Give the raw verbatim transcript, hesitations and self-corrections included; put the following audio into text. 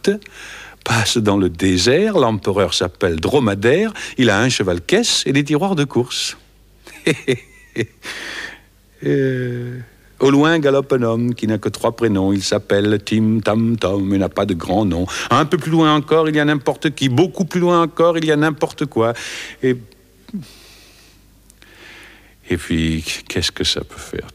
l'Égypte, passe dans le désert, l'empereur s'appelle Dromadaire, il a un cheval-caisse et des tiroirs de course. euh, au loin galope un homme qui n'a que trois prénoms, il s'appelle Tim Tam Tom, mais n'a pas de grand nom. Un peu plus loin encore, il y a n'importe qui, beaucoup plus loin encore, il y a n'importe quoi. Et, et puis, qu'est-ce que ça peut faire tout ça ?